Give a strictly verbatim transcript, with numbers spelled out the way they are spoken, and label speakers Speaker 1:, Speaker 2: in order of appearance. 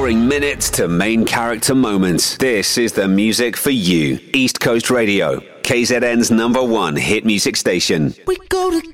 Speaker 1: boring minutes to main character moments. This is the music for you. East Coast Radio, K Z N's number one hit music station.
Speaker 2: We go together.